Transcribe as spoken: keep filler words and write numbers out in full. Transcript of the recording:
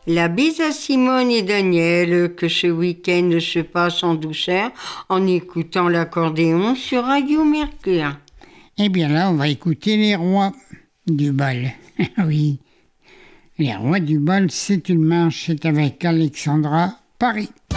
La bise à Simone et Daniel, que ce week-end se passe en douceur en écoutant l'accordéon sur Radio Mercure. Eh bien là, on va écouter les rois du bal. Oui, les rois du bal, c'est une marche, c'est avec Alexandra Paris.